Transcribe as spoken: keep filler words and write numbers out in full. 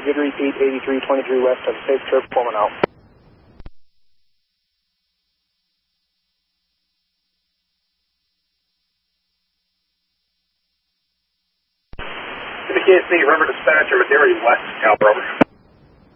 Good repeat, eighty-three twenty-three west of Safe Trip, Pullman out. To the K S C, River Dispatcher, Madera West, Cal, over.